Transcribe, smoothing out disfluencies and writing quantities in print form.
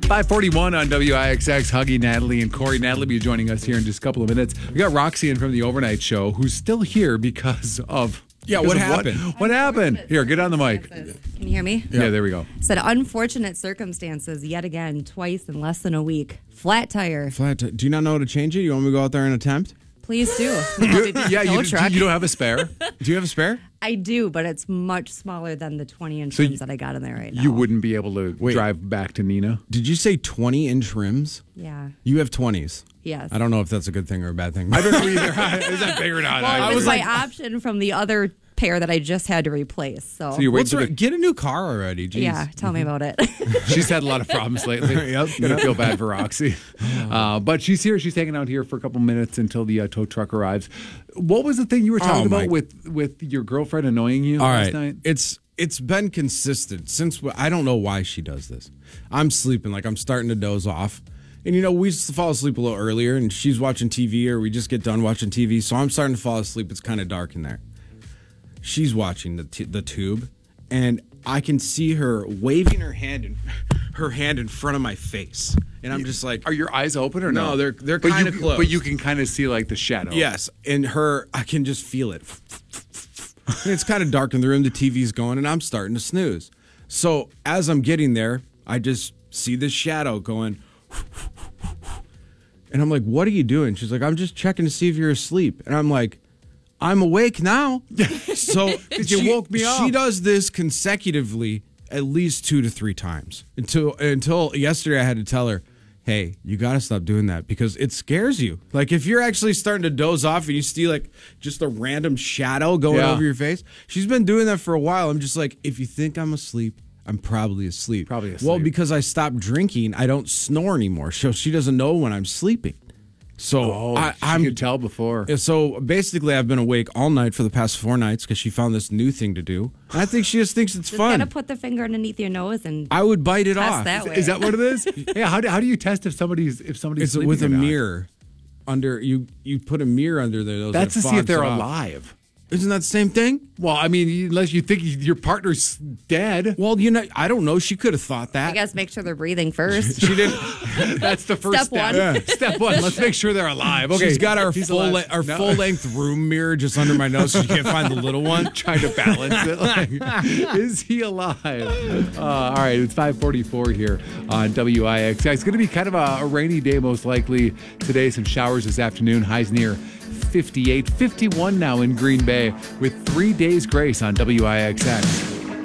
541 on WIXX. Huggy, Natalie, and Corey. Natalie will be joining us here in just a couple of minutes. We got Roxy in from the overnight show, who's still here because of... what happened? What happened? Here, get on the mic. Can you hear me? Yeah, there we go. Said unfortunate circumstances yet again, twice in less than a week. Flat tire. Do you not know how to change it? You want me to go out there and attempt? Please do. You don't have a spare? Do you have a spare? I do, but it's much smaller than the 20-inch So rims that I got in there right now. You wouldn't be able to drive back to Nina? Did you say 20-inch rims? Yeah. You have 20s. Yes. I don't know if that's a good thing or a bad thing. I don't know either. Is that big or not? Well, it was my option from the other pair that I just had to replace. So you're waiting for Get a new car already. Jeez. yeah, tell me about it. She's had a lot of problems lately. Yep. Gonna feel bad for Roxy. But she's here. She's hanging out here for a couple minutes until the tow truck arrives. What was the thing you were talking about with your girlfriend annoying you last night? It's been consistent since I don't know why she does this. I'm sleeping, like I'm starting to doze off. And, we used to fall asleep a little earlier, and she's watching TV, or we just get done watching TV. So I'm starting to fall asleep. It's kind of dark in there. She's watching the tube, and I can see her waving her hand in front of my face. And I'm just like... Are your eyes open or no? No, they're kind of closed. But you can kind of see, like, the shadow. Yes, and I can just feel it. And it's kind of dark in the room. The TV's going, and I'm starting to snooze. So as I'm getting there, I just see this shadow going... And I'm like, what are you doing? She's like, I'm just checking to see if you're asleep. And I'm like, I'm awake now. So you woke me up. She does this consecutively at least 2 to 3 times until yesterday I had to tell her, hey, you got to stop doing that because it scares you. Like if you're actually starting to doze off and you see like just a random shadow going over your face. She's been doing that for a while. I'm just like, if you think I'm asleep, I'm probably asleep. Well, because I stopped drinking, I don't snore anymore. So she doesn't know when I'm sleeping. So I could tell before. So basically, I've been awake all night for the past 4 nights because she found this new thing to do. And I think she just thinks it's fun. Just gotta put the finger underneath your nose and I would bite it test off. that way. Is that what it is? Yeah. How do you test if somebody's It's sleeping with or a not? mirror under you put a mirror under there. That's to see if they're alive. alive. Isn't that the same thing? Well, I mean, unless you think your partner's dead. Well, I don't know. She could have thought that. I guess make sure they're breathing first. She didn't. That's the first Step one. Yeah. Step one. Let's make sure they're alive. Okay. She's got our He's full alive. No. full-length room mirror just under my nose so she can't find the little one. Trying to balance it. Like, is he alive? All right, it's 5:44 here on WIX. It's going to be kind of a rainy day most likely today. Some showers this afternoon. Highs near 58, 51 now in Green Bay with 3 days grace on WIXX.